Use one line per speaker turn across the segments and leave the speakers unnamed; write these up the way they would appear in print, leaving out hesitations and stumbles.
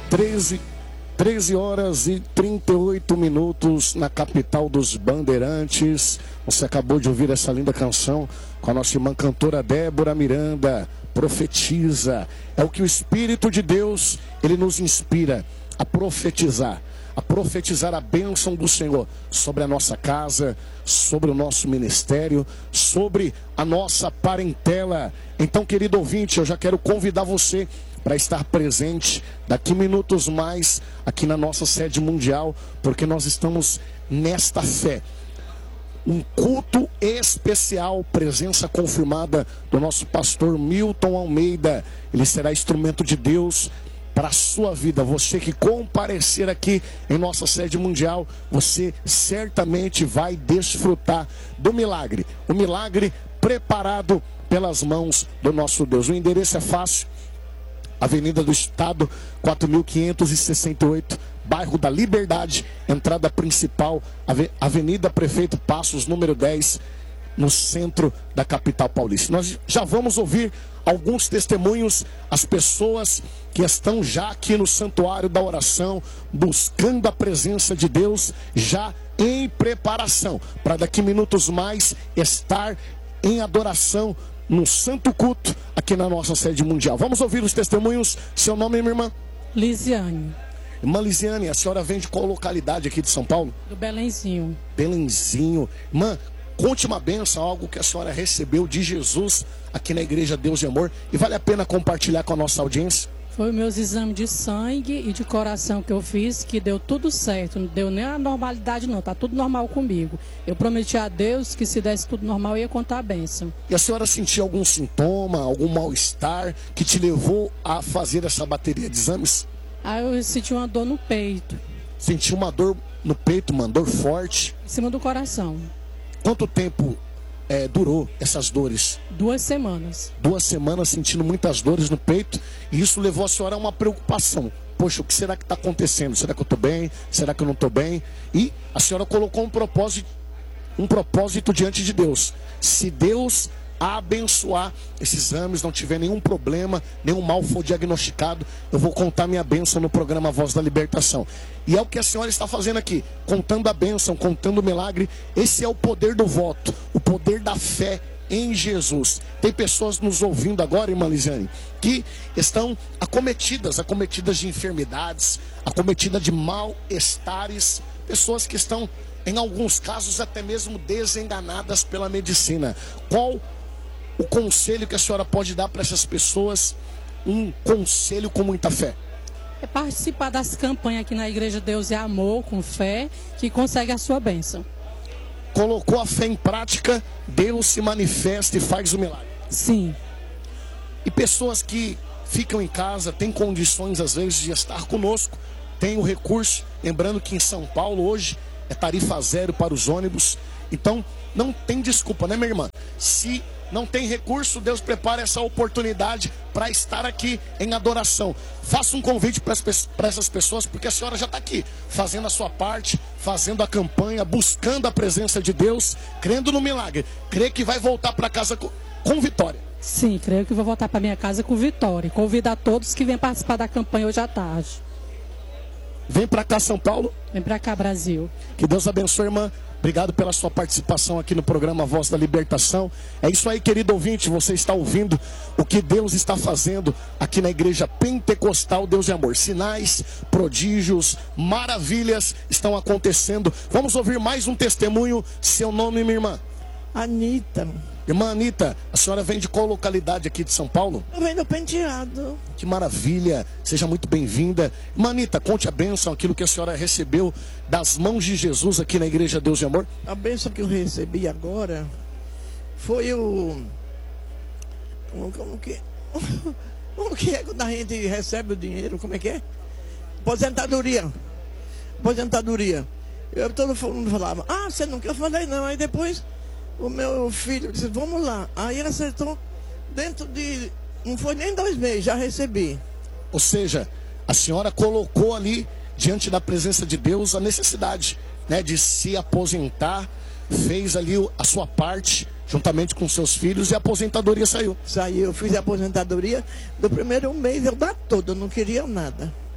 13 horas e 38 minutos na capital dos Bandeirantes. Você acabou de ouvir essa linda canção com a nossa irmã cantora Débora Miranda. Profetiza. É o que o Espírito de Deus, ele nos inspira a profetizar a bênção do Senhor sobre a nossa casa, sobre o nosso ministério, sobre a nossa parentela. Então, querido ouvinte, eu já quero convidar você para estar presente daqui minutos mais aqui na nossa sede mundial, porque nós estamos nesta fé. Um culto especial, presença confirmada do nosso pastor Milton Almeida. Ele será instrumento de Deus para a sua vida. Você que comparecer aqui em nossa sede mundial, você certamente vai desfrutar do milagre. O milagre preparado pelas mãos do nosso Deus. O endereço é fácil. Avenida do Estado, 4.568, bairro da Liberdade, entrada principal, Avenida Prefeito Passos, número 10, no centro da capital paulista. Nós já vamos ouvir alguns testemunhos, as pessoas que estão já aqui no santuário da oração, buscando a presença de Deus, já em preparação, para daqui minutos mais estar em adoração no santo culto aqui na nossa sede mundial. Vamos ouvir os testemunhos. Seu nome, minha irmã?
Lisiane.
Irmã Lisiane, a senhora vem de qual localidade aqui de São Paulo?
Do Belenzinho.
Belenzinho. Irmã, conte uma bênção, algo que a senhora recebeu de Jesus aqui na Igreja Deus de Amor, e vale a pena compartilhar com a nossa audiência.
Foi meus exames de sangue e de coração que eu fiz, que deu tudo certo. Não deu nem a normalidade não, tá tudo normal comigo. Eu prometi a Deus que se desse tudo normal, eu ia contar a bênção.
E a senhora sentiu algum sintoma, algum mal-estar que te levou a fazer essa bateria de exames?
Aí eu senti uma dor no peito.
Sentiu uma dor no peito, uma dor forte?
Em cima do coração.
Quanto tempo durou essas dores?
2 semanas.
2 semanas sentindo muitas dores no peito, e isso levou a senhora a uma preocupação. Poxa, o que será que está acontecendo? Será que eu estou bem? Será que eu não estou bem? E a senhora colocou um propósito diante de Deus. Se Deus abençoar esses exames, não tiver nenhum problema, nenhum mal for diagnosticado, eu vou contar minha bênção no programa Voz da Libertação. E é o que a senhora está fazendo aqui, contando a bênção, contando o milagre. Esse é o poder do voto, o poder da fé em Jesus. Tem pessoas nos ouvindo agora, irmã Lisiane, que estão acometidas de enfermidades, acometidas de mal-estares, pessoas que estão, em alguns casos, até mesmo desenganadas pela medicina. Qual o conselho que a senhora pode dar para essas pessoas? Um conselho com muita fé.
É participar das campanhas aqui na Igreja Deus é Amor, com fé, que consegue a sua bênção.
Colocou a fé em prática, Deus se manifesta e faz o milagre.
Sim.
E pessoas que ficam em casa, têm condições às vezes de estar conosco, têm o recurso, lembrando que em São Paulo hoje é tarifa zero para os ônibus. Então não tem desculpa, né, minha irmã? Se não tem recurso, Deus prepara essa oportunidade para estar aqui em adoração. Faça um convite para essas pessoas, porque a senhora já está aqui, fazendo a sua parte, fazendo a campanha, buscando a presença de Deus, crendo no milagre. Crê que vai voltar para casa com vitória.
Sim, creio que vou voltar para minha casa com vitória. Convido a todos que vêm participar da campanha hoje à tarde.
Vem para cá, São Paulo.
Vem para cá, Brasil.
Que Deus abençoe, irmã. Obrigado pela sua participação aqui no programa Voz da Libertação. É isso aí, querido ouvinte, você está ouvindo o que Deus está fazendo aqui na Igreja Pentecostal Deus de Amor. Sinais, prodígios, maravilhas estão acontecendo. Vamos ouvir mais um testemunho. Seu nome, minha irmã?
Anita.
Irmã Anita, a senhora vem de qual localidade aqui de São Paulo?
Eu venho do Penteado.
Que maravilha, seja muito bem-vinda. Irmã Anita, conte a bênção, aquilo que a senhora recebeu das mãos de Jesus aqui na Igreja Deus de Amor.
A bênção que eu recebi agora foi o... Como que é quando a gente recebe o dinheiro? Como é que é? Aposentadoria. Todo mundo falava, você não quer? Eu falei não, aí depois... O meu filho disse, vamos lá. Aí ele acertou dentro de... Não foi nem 2 meses, já recebi.
Ou seja, a senhora colocou ali, diante da presença de Deus, a necessidade, né, de se aposentar. Fez ali a sua parte, juntamente com seus filhos, e a aposentadoria saiu.
Saiu, eu fiz a aposentadoria. Do primeiro mês eu dar tudo, eu não queria nada.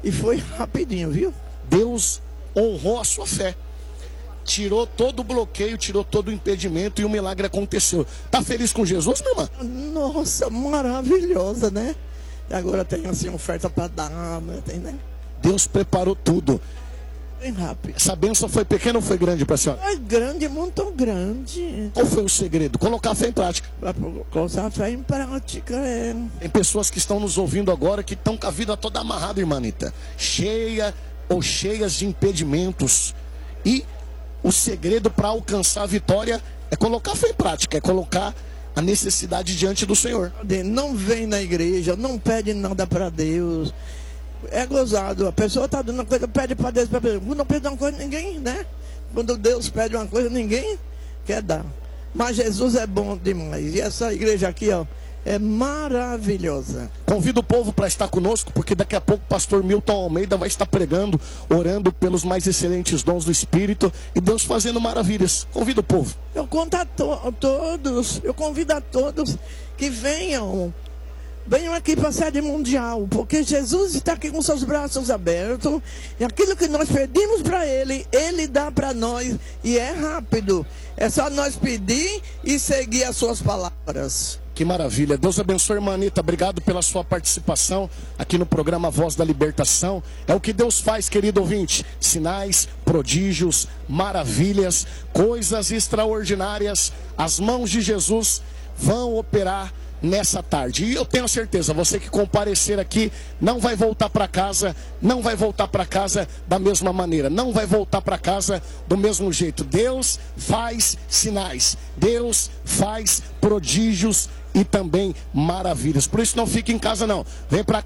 E foi rapidinho, viu?
Deus honrou a sua fé. Tirou todo o bloqueio, tirou todo o impedimento e o milagre aconteceu. Tá feliz com Jesus, minha irmã?
Nossa, maravilhosa, né? E agora tem assim oferta para dar, né? Tem, né?
Deus preparou tudo.
Bem rápido.
Essa bênção foi pequena ou foi grande para a senhora?
Foi grande, muito grande.
Qual foi o segredo? Colocar a fé em prática.
Para colocar a fé em prática, é.
Tem pessoas que estão nos ouvindo agora que estão com a vida toda amarrada, irmã Anitta. Cheia ou cheias de impedimentos. E o segredo para alcançar a vitória é colocar a fé em prática, é colocar a necessidade diante do Senhor.
Não vem na igreja, não pede nada para Deus. É gozado, a pessoa está dando uma coisa, pede para Deus, não pede uma coisa, ninguém, né? Quando Deus pede uma coisa, ninguém quer dar. Mas Jesus é bom demais. E essa igreja aqui, ó, é maravilhosa.
Convido o povo para estar conosco, porque daqui a pouco o pastor Milton Almeida vai estar pregando, orando pelos mais excelentes dons do Espírito e Deus fazendo maravilhas. Convido o povo.
Eu conto a todos, eu convido a todos que venham aqui para a sede mundial, porque Jesus está aqui com seus braços abertos, e aquilo que nós pedimos para Ele, Ele dá para nós, e é rápido, é só nós pedir e seguir as suas palavras.
Que maravilha, Deus abençoe, irmã Anitta, obrigado pela sua participação aqui no programa Voz da Libertação. É o que Deus faz, querido ouvinte, sinais, prodígios, maravilhas, coisas extraordinárias, as mãos de Jesus vão operar nessa tarde. E eu tenho certeza, você que comparecer aqui não vai voltar para casa, não vai voltar para casa da mesma maneira, não vai voltar para casa do mesmo jeito. Deus faz sinais, Deus faz prodígios e também maravilhas. Por isso não fique em casa não. Vem para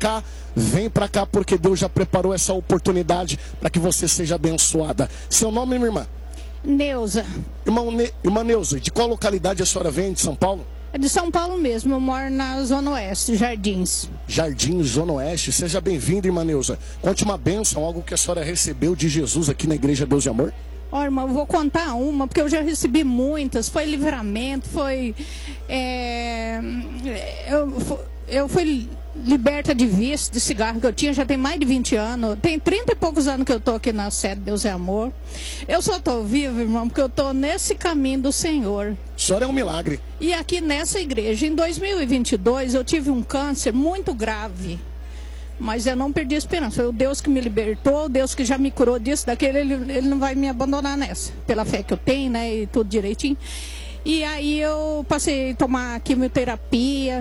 cá, porque Deus já preparou essa oportunidade para que você seja abençoada. Seu nome, minha irmã?
Neuza.
Irmã Neuza, de qual localidade a senhora vem? De São Paulo?
É de São Paulo mesmo, eu moro na Zona Oeste, Jardins.
Jardins, Zona Oeste. Seja bem-vinda, irmã Neuza. Conte uma bênção, algo que a senhora recebeu de Jesus aqui na Igreja Deus de Amor.
Ó, irmã, eu vou contar uma, porque eu já recebi muitas. Foi livramento, foi... Eu fui liberta de vício, de cigarro que eu tinha, já tem mais de 20 anos. Tem 30 e poucos anos que eu tô aqui na sede Deus é Amor. Eu só tô viva, irmão, porque eu tô nesse caminho do Senhor.
A senhora é um milagre.
E aqui nessa igreja, em 2022, eu tive um câncer muito grave. Mas eu não perdi a esperança. Foi o Deus que me libertou, o Deus que já me curou disso, daquele, ele não vai me abandonar nessa. Pela fé que eu tenho, né, e tudo direitinho. E aí eu passei a tomar quimioterapia.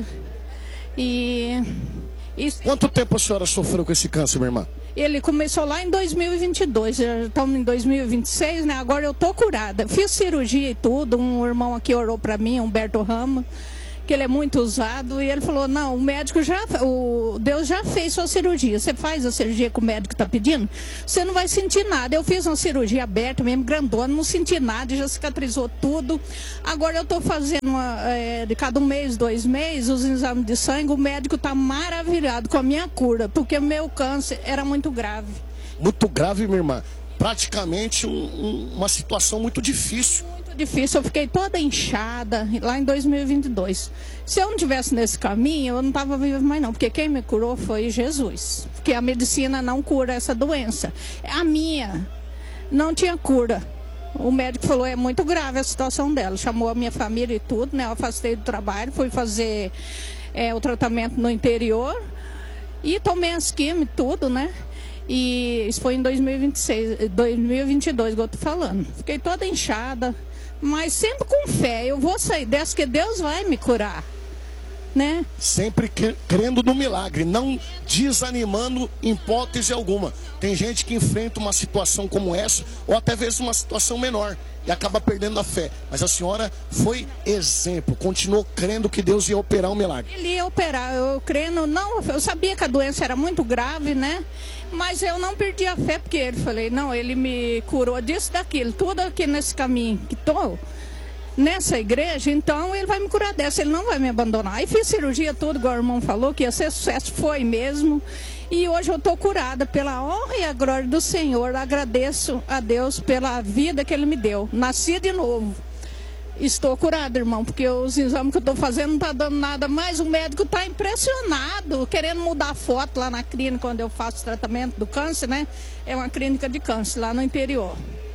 Quanto tempo a senhora sofreu com esse câncer, minha irmã?
Ele começou lá em 2022, já estamos em 2026, né? Agora eu tô curada. Fiz cirurgia e tudo, um irmão aqui orou para mim, Humberto Rama, que ele é muito usado, e ele falou, não, Deus já fez sua cirurgia, você faz a cirurgia que o médico está pedindo, você não vai sentir nada. Eu fiz uma cirurgia aberta mesmo, grandona, não senti nada, já cicatrizou tudo. Agora eu estou fazendo de cada 1 mês, 2 meses, os exames de sangue, o médico está maravilhado com a minha cura, porque o meu câncer era muito grave.
Muito grave, minha irmã. Praticamente uma situação muito difícil.
Difícil, eu fiquei toda inchada lá em 2022. Se eu não tivesse nesse caminho, eu não estava viva mais não, porque quem me curou foi Jesus, porque a medicina não cura essa doença. A minha não tinha cura. O médico falou, é muito grave a situação dela, chamou a minha família e tudo, né? Eu afastei do trabalho, fui fazer o tratamento no interior e tomei as quimio e tudo, né? E isso foi em 2022, que eu tô falando. Fiquei toda inchada, mas sempre com fé. Eu vou sair dessa, que Deus vai me curar, né?
Sempre crendo no milagre, não desanimando em hipótese alguma. Tem gente que enfrenta uma situação como essa, ou até vezes uma situação menor, e acaba perdendo a fé. Mas a senhora foi exemplo, continuou crendo que Deus ia operar um milagre.
Ele ia operar, eu crendo, não, eu sabia que a doença era muito grave, né? Mas eu não perdi a fé, porque ele me curou disso, daquilo, tudo aqui nesse caminho que estou, nessa igreja, então ele vai me curar dessa, ele não vai me abandonar. Aí fiz cirurgia, tudo, igual o irmão falou, que ia ser sucesso, foi mesmo. E hoje eu estou curada pela honra e a glória do Senhor. Agradeço a Deus pela vida que Ele me deu. Nasci de novo. Estou curada, irmão, porque os exames que eu estou fazendo não tá dando nada mais. O médico está impressionado, querendo mudar a foto lá na clínica onde eu faço tratamento do câncer, né? É uma clínica de câncer lá no interior.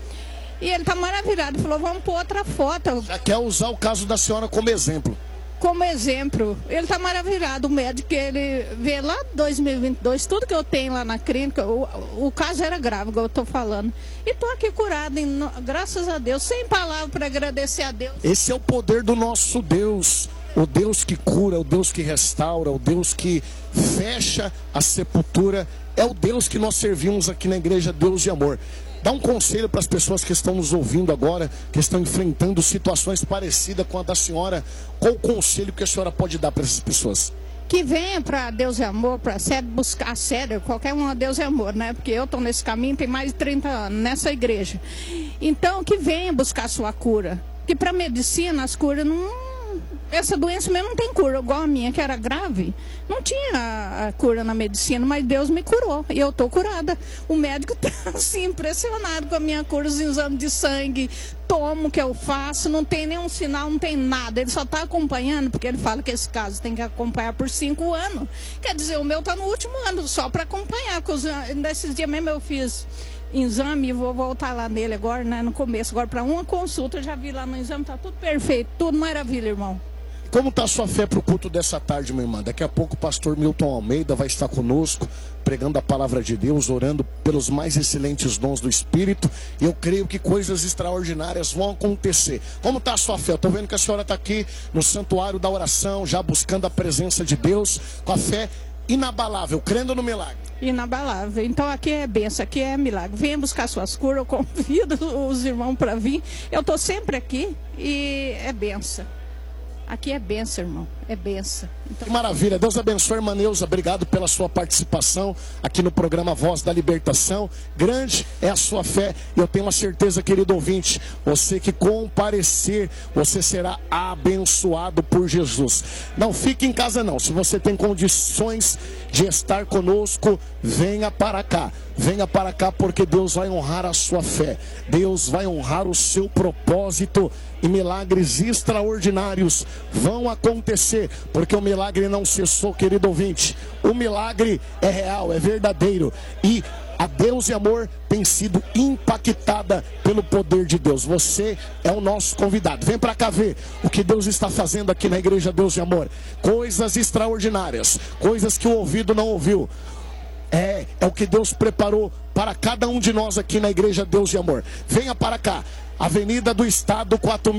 E ele está maravilhado, falou, vamos pôr outra foto.
Já quer usar o caso da senhora como exemplo.
Como exemplo, ele está maravilhado, o médico, ele vê lá em 2022, tudo que eu tenho lá na clínica, o caso era grave, igual eu estou falando. E estou aqui curada, graças a Deus, sem palavras para agradecer a Deus.
Esse é o poder do nosso Deus, o Deus que cura, o Deus que restaura, o Deus que fecha a sepultura, é o Deus que nós servimos aqui na igreja, Deus de amor. Dá um conselho para as pessoas que estão nos ouvindo agora, que estão enfrentando situações parecidas com a da senhora. Qual o conselho que a senhora pode dar para essas pessoas?
Que venha para Deus é Amor, para buscar sério, qualquer um a Deus é Amor, né? Porque eu estou nesse caminho tem mais de 30 anos, nessa igreja. Então, que venha buscar sua cura. Que para medicina, as curas não... Essa doença mesmo não tem cura, igual a minha, que era grave. Não tinha a cura na medicina, mas Deus me curou. E eu estou curada. O médico está assim, impressionado com a minha cura, os exames de sangue, tomo o que eu faço, não tem nenhum sinal, não tem nada. Ele só está acompanhando, porque ele fala que esse caso tem que acompanhar por 5 anos. Quer dizer, o meu está no último ano, só para acompanhar. Nesses dias mesmo eu fiz exame, vou voltar lá nele agora, né, no começo. Agora, para uma consulta, eu já vi lá no exame, está tudo perfeito, tudo maravilha, irmão.
Como está a sua fé para o culto dessa tarde, minha irmã? Daqui a pouco o pastor Milton Almeida vai estar conosco, pregando a palavra de Deus, orando pelos mais excelentes dons do Espírito. E eu creio que coisas extraordinárias vão acontecer. Como está a sua fé? Eu estou vendo que a senhora está aqui no santuário da oração, já buscando a presença de Deus, com a fé inabalável, crendo no milagre.
Inabalável. Então aqui é bênção, aqui é milagre. Venha buscar suas curas, eu convido os irmãos para vir. Eu estou sempre aqui e é bênção. Aqui é benção, irmão, é benção. Então...
Que maravilha, Deus abençoe, irmã Neuza, obrigado pela sua participação aqui no programa Voz da Libertação. Grande é a sua fé e eu tenho uma certeza, querido ouvinte, você que comparecer, você será abençoado por Jesus. Não fique em casa não, se você tem condições de estar conosco, venha para cá. Venha para cá porque Deus vai honrar a sua fé. Deus vai honrar o seu propósito e milagres extraordinários vão acontecer, porque o milagre não cessou, querido ouvinte. O milagre é real, é verdadeiro e a Deus e Amor tem sido impactada pelo poder de Deus. Você é o nosso convidado. Vem para cá ver o que Deus está fazendo aqui na igreja Deus e Amor. Coisas extraordinárias, coisas que o ouvido não ouviu. É o que Deus preparou para cada um de nós aqui na igreja Deus e Amor. Venha para cá, Avenida do Estado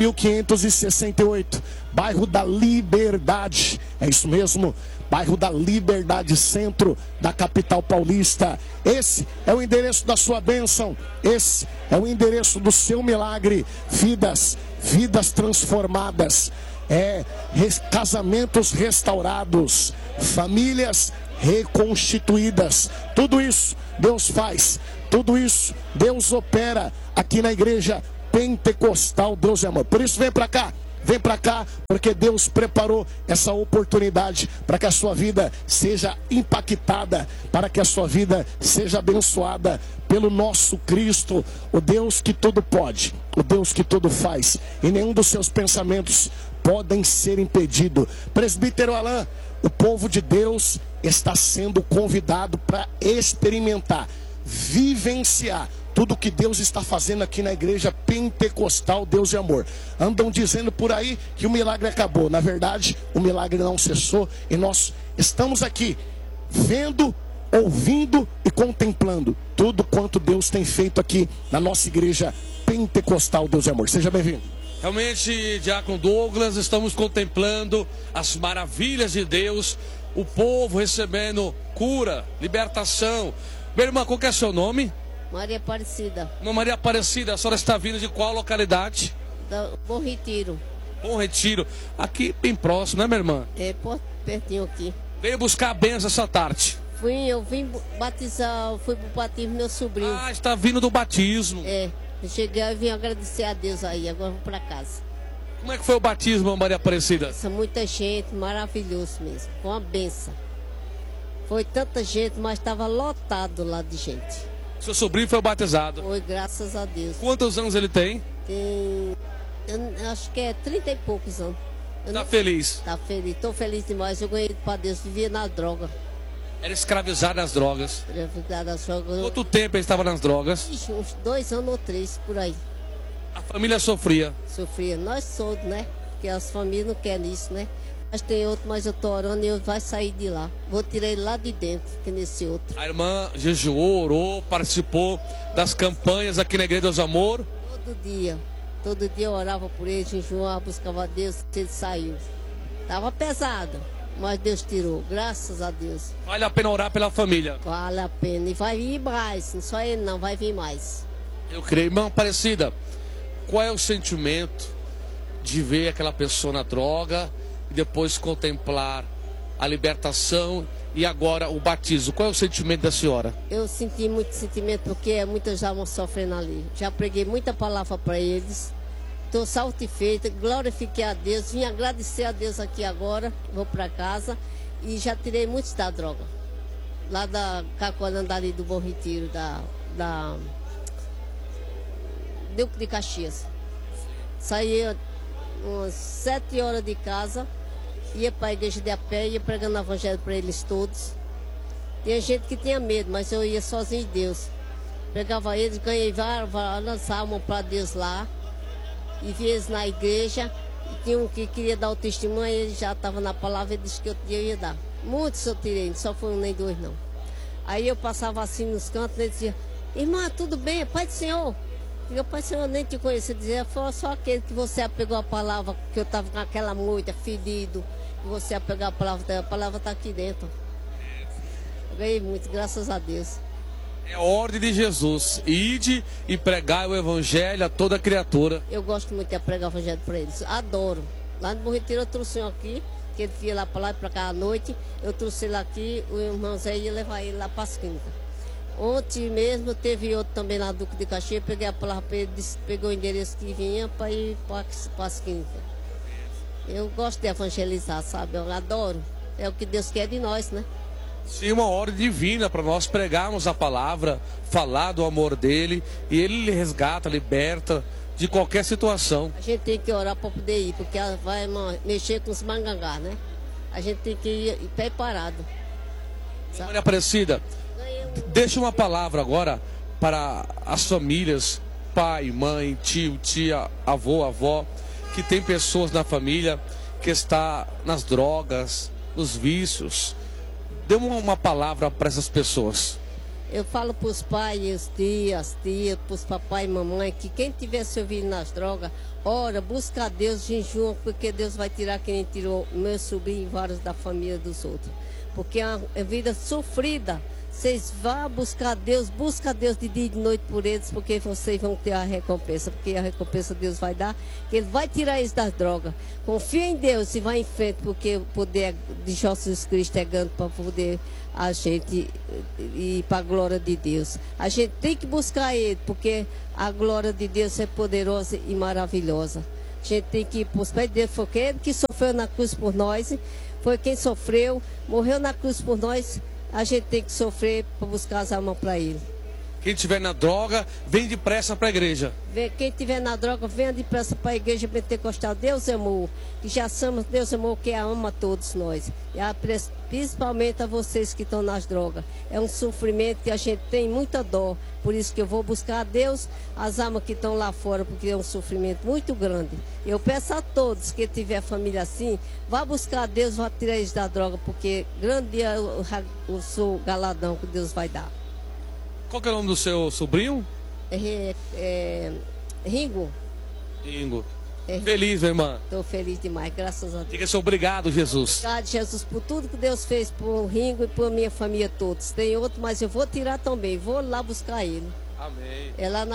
4568, bairro da Liberdade, é isso mesmo, bairro da Liberdade, centro da capital paulista. Esse é o endereço da sua bênção, esse é o endereço do seu milagre. Vidas transformadas, casamentos restaurados, famílias reconstituídas. Tudo isso Deus faz, tudo isso Deus opera aqui na igreja Pentecostal Deus e Amor. Por isso vem para cá, porque Deus preparou essa oportunidade para que a sua vida seja impactada, para que a sua vida seja abençoada pelo nosso Cristo, o Deus que tudo pode, o Deus que tudo faz, e nenhum dos seus pensamentos podem ser impedidos. Presbítero Alain, o povo de Deus está sendo convidado para experimentar, vivenciar tudo que Deus está fazendo aqui na igreja Pentecostal Deus e Amor. Andam dizendo por aí que o milagre acabou. Na verdade, o milagre não cessou e nós estamos aqui vendo, ouvindo e contemplando tudo quanto Deus tem feito aqui na nossa igreja Pentecostal Deus e Amor. Seja bem-vindo.
Realmente, Diácono Douglas, estamos contemplando as maravilhas de Deus, o povo recebendo cura, libertação. Minha irmã, qual que é seu nome?
Maria Aparecida.
Maria Aparecida, a senhora está vindo de qual localidade?
Bom Retiro.
Bom Retiro, aqui bem próximo, né, minha irmã?
É, pertinho aqui.
Veio buscar a bênção essa tarde.
Eu vim batizar, fui pro batismo do meu sobrinho.
Ah, está vindo do batismo.
Eu cheguei e vim agradecer a Deus aí, agora vou para casa.
Como é que foi o batismo, Maria Aparecida?
Muita gente, maravilhoso mesmo, foi uma benção. Foi tanta gente, mas estava lotado lá de gente.
Seu sobrinho foi batizado?
Foi, graças a Deus.
Quantos anos ele tem?
Tem Eu acho que é 30 e poucos anos.
Tá feliz?
Tá feliz, tô feliz demais. Eu ganhei para Deus, vivia na droga.
Era escravizado nas drogas.
Nas drogas.
Quanto tempo ele estava nas drogas?
Ixi, uns 2 anos ou 3, por aí.
A família sofria.
Sofria. Nós todos, né? Porque as famílias não querem isso, né? Mas tem outro, mas eu tô orando e eu vai sair de lá. Vou tirar ele lá de dentro, que nesse outro.
A irmã jejuou, orou, participou das campanhas aqui na Igreja dos Amor.
Todo dia eu orava por ele, jejuava, buscava Deus, ele saiu. Tava pesado, mas Deus tirou, graças a Deus.
Vale a pena orar pela família.
Vale a pena, e vai vir mais, não só ele não, vai vir mais.
Eu creio. Irmã Aparecida, qual é o sentimento de ver aquela pessoa na droga e depois contemplar a libertação e agora o batismo? Qual é o sentimento da senhora?
Eu senti muito sentimento porque muitas já vão sofrendo ali. Já preguei muita palavra para eles. Estou satisfeita, glorifiquei a Deus, vim agradecer a Deus aqui agora, vou para casa e já tirei muitos da droga. Lá da Cacoalanda ali do Bom Retiro, da Duque de Caxias. Saí umas 7 horas de casa, ia para a igreja de a pé, ia pregando o evangelho para eles todos. Tinha gente que tinha medo, mas eu ia sozinho em Deus. Pregava eles, ganhei várias almas para Deus lá. E vi eles na igreja. E tinha um que queria dar o testemunho, ele já estava na palavra e disse que outro dia eu ia dar. Muitos eu tirei, não só foi um nem dois não. Aí eu passava assim nos cantos e ele dizia: irmã, tudo bem? Pai do Senhor. Eu, Pai do Senhor, eu nem te conhecia. Dizia: foi só aquele que você apegou a palavra, que eu estava com aquela moita, fedido. Que você apegou a palavra está aqui dentro. Eu ganhei muito, graças a Deus.
É a ordem de Jesus: ide e pregai o evangelho a toda criatura.
Eu gosto muito de pregar o evangelho para eles, adoro. Lá no Bom Retiro eu trouxe um aqui, que ele ia lá para lá e para cá à noite. Eu trouxe ele aqui, o irmão Zé ia levar ele lá para as clínicas. Ontem mesmo teve outro também lá do Duque de Caxias, peguei a palavra para ele, pegou o endereço que vinha para ir para as clínicas. Eu gosto de evangelizar, sabe? Eu adoro. É o que Deus quer de nós, né?
Sim, uma ordem divina para nós pregarmos a palavra, falar do amor dele, e ele lhe resgata, liberta de qualquer situação.
A gente tem que orar para poder ir, porque ela vai mexer com os mangangá, né? A gente tem que ir preparado.
Maria Aparecida, deixa uma palavra agora para as famílias, pai, mãe, tio, tia, avô, avó, que tem pessoas na família que está nas drogas, nos vícios. Dê uma palavra para essas pessoas.
Eu falo para os pais, as tias, para os papai e mamãe, que quem estiver se ouvindo nas drogas, ora, busca a Deus, jejum, porque Deus vai tirar quem tirou meu sobrinho e vários da família dos outros. Porque é uma vida sofrida. Vocês vão buscar Deus, busca Deus de dia e de noite por eles, porque vocês vão ter a recompensa, porque a recompensa Deus vai dar, que Ele vai tirar eles das drogas. Confia em Deus e vai em frente, porque o poder de Jesus Cristo é grande para poder a gente ir para a glória de Deus. A gente tem que buscar Ele, porque a glória de Deus é poderosa e maravilhosa. A gente tem que ir para os pés de Deus, foi Ele que sofreu na cruz por nós, foi quem sofreu, morreu na cruz por nós. A gente tem que sofrer para buscar as almas para Ele.
Quem estiver na droga, vem depressa para a igreja.
Quem estiver na droga, venha depressa para a igreja pentecostal. Deus amou, que já somos Deus amou, que ama a todos nós. E principalmente a vocês que estão nas drogas. É um sofrimento que a gente tem muita dó. Por isso que eu vou buscar a Deus, as almas que estão lá fora, porque é um sofrimento muito grande. Eu peço a todos que tiver família assim, vá buscar a Deus, vá tirar eles da droga, porque grande é o seu galadão que Deus vai dar.
Qual que é o nome do seu sobrinho?
Ringo.
Ringo. Feliz, minha irmã.
Estou feliz demais, graças a Deus.
Diga-se obrigado, Jesus.
Obrigado, Jesus, por tudo que Deus fez por o Ringo e por minha família todos. Tem outro, mas eu vou tirar também. Vou lá buscar ele.
Amém.
É lá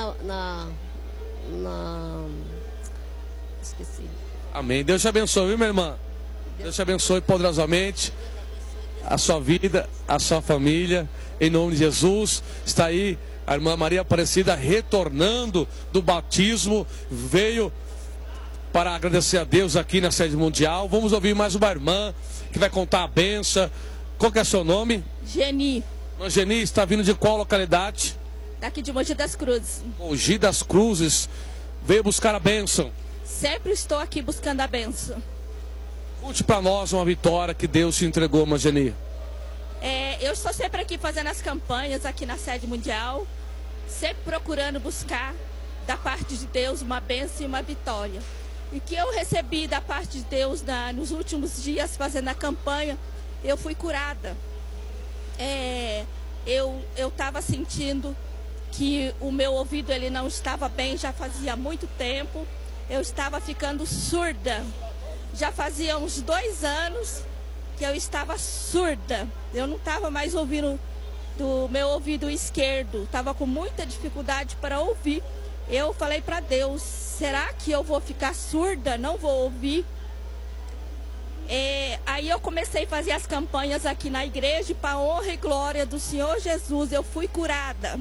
Esqueci.
Amém. Deus te abençoe, viu, minha irmã? Deus te abençoe poderosamente a sua vida, a sua família. Em nome de Jesus. Está aí a irmã Maria Aparecida retornando do batismo. Veio para agradecer a Deus aqui na sede mundial. Vamos ouvir mais uma irmã que vai contar a benção. Qual que é seu nome?
Geni.
Irmã Geni, está vindo de qual localidade?
Daqui de Mogi das Cruzes.
Mogi das Cruzes. Veio buscar a bênção.
sempre estou aqui buscando a bênção.
Conte para nós uma vitória que Deus te entregou, irmã Geni.
Eu estou sempre aqui fazendo as campanhas aqui na sede mundial, sempre procurando buscar da parte de Deus uma bênção e uma vitória. E que eu recebi da parte de Deus nos últimos dias fazendo a campanha, eu fui curada. Eu estava sentindo que o meu ouvido ele não estava bem já fazia muito tempo. Eu estava ficando surda. Já fazia uns 2 anos que eu estava surda. Eu não estava mais ouvindo do meu ouvido esquerdo. Estava com muita dificuldade para ouvir. Eu falei para Deus, será que eu vou ficar surda? Não vou ouvir? Aí eu comecei a fazer as campanhas aqui na igreja, para a honra e glória do Senhor Jesus, eu fui curada.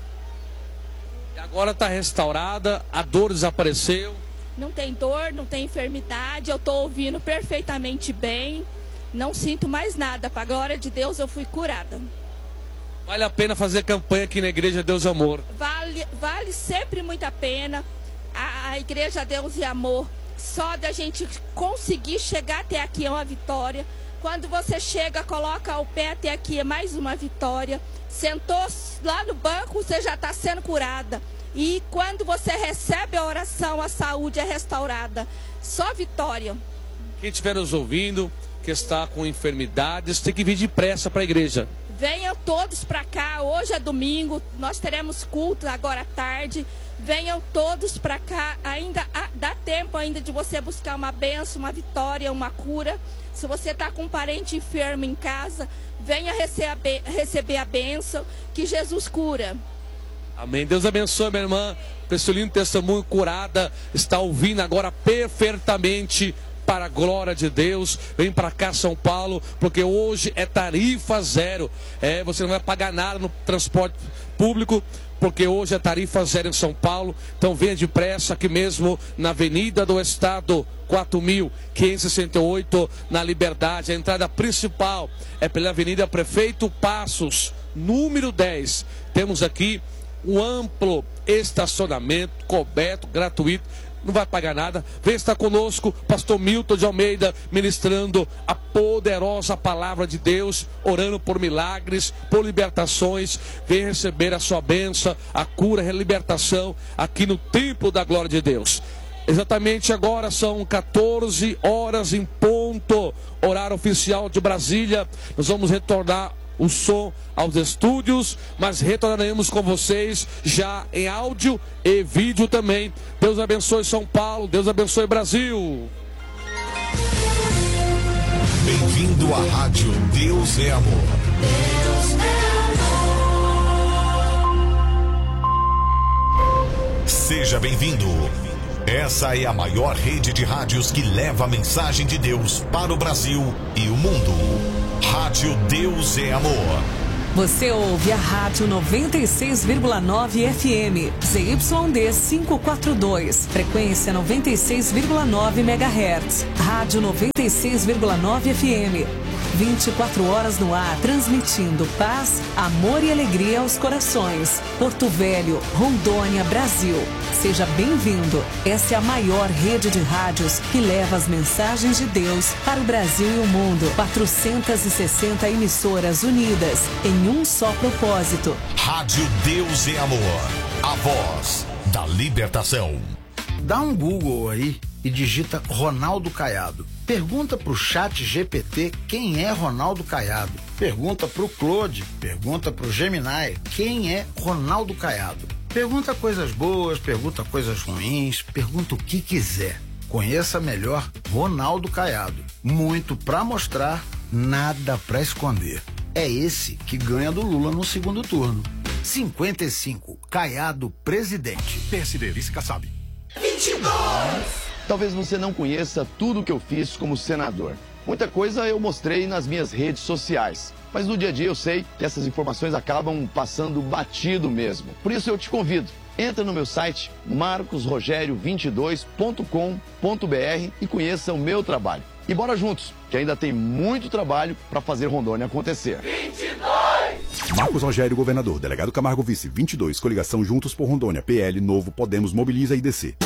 E agora está restaurada, a dor desapareceu.
Não tem dor, não tem enfermidade, eu estou ouvindo perfeitamente bem, não sinto mais nada, para a glória de Deus eu fui curada.
Vale a pena fazer campanha aqui na Igreja Deus e Amor.
Vale sempre muito a pena. A Igreja Deus e Amor, só da gente conseguir chegar até aqui é uma vitória. Quando você chega, coloca o pé até aqui é mais uma vitória. Sentou lá no banco, você já está sendo curada. E quando você recebe a oração, a saúde é restaurada. Só vitória.
Quem estiver nos ouvindo, que está com enfermidades, tem que vir depressa para a igreja.
Venham todos para cá, hoje é domingo, nós teremos culto agora à tarde. Venham todos para cá, ainda dá tempo ainda de você buscar uma bênção, uma vitória, uma cura. Se você está com um parente enfermo em casa, venha receber a bênção, que Jesus cura.
Amém. Deus abençoe, minha irmã. Por esse lindo testemunho, curada, está ouvindo agora perfeitamente para a glória de Deus. Vem para cá, São Paulo, porque hoje é tarifa zero. Você não vai pagar nada no transporte público, porque hoje é tarifa zero em São Paulo. Então venha depressa aqui mesmo na Avenida do Estado, 4.568, na Liberdade. A entrada principal é pela Avenida Prefeito Passos, número 10. Temos aqui um amplo estacionamento, coberto, gratuito. Não vai pagar nada. Vem estar conosco, pastor Milton de Almeida, ministrando a poderosa palavra de Deus, orando por milagres, por libertações. Vem receber a sua bênção, a cura, a libertação aqui no templo da glória de Deus. Exatamente agora são 14 horas em ponto, horário oficial de Brasília. Nós vamos retornar o som aos estúdios, mas retornaremos com vocês já em áudio e vídeo também. Deus abençoe São Paulo, Deus abençoe Brasil.
Bem-vindo à rádio Deus é Amor. Deus é amor. Seja bem-vindo. Essa é a maior rede de rádios que leva a mensagem de Deus para o Brasil e o mundo. Rádio Deus é Amor.
Você ouve a Rádio 96,9 FM, ZYD 542, frequência 96,9 MHz. Rádio 96,9 FM, 24 horas no ar, transmitindo paz, amor e alegria aos corações. Porto Velho, Rondônia, Brasil. Seja bem-vindo. Essa é a maior rede de rádios que leva as mensagens de Deus para o Brasil e o mundo. 460 emissoras unidas em um só propósito.
Rádio Deus é Amor, a voz da libertação.
Dá um Google aí e digita Ronaldo Caiado. Pergunta pro Chat GPT quem é Ronaldo Caiado. Pergunta pro Claude, pergunta pro Gemini quem é Ronaldo Caiado. Pergunta coisas boas, pergunta coisas ruins, pergunta o que quiser. Conheça melhor Ronaldo Caiado. Muito pra mostrar, nada pra esconder. É esse que ganha do Lula no segundo turno. 55, Caiado presidente.
PSD, vice-Kassab.
22! Talvez você não conheça tudo que eu fiz como senador. Muita coisa eu mostrei nas minhas redes sociais. Mas no dia a dia eu sei que essas informações acabam passando batido mesmo. Por isso eu te convido. Entra no meu site marcosrogerio22.com.br e conheça o meu trabalho. E bora juntos, que ainda tem muito trabalho para fazer Rondônia acontecer.
22!
Marcos Rogério, governador. Delegado Camargo Vice, 22. Coligação Juntos por Rondônia. PL, Novo, Podemos, Mobiliza e DC.